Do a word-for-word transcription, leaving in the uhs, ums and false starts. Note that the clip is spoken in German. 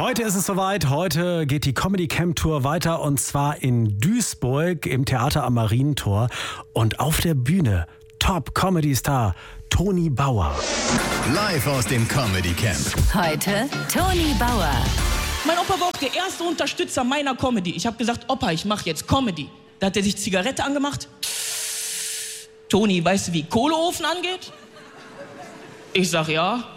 Heute ist es soweit. Heute geht die Comedy Camp Tour weiter und zwar in Duisburg im Theater am Marientor. Und auf der Bühne Top-Comedy-Star Toni Bauer. Live aus dem Comedy Camp. Heute Toni Bauer. Mein Opa war auch der erste Unterstützer meiner Comedy. Ich habe gesagt, Opa, ich mache jetzt Comedy. Da hat er sich Zigarette angemacht. Toni, weißt du, wie Kohleofen angeht? Ich sag ja.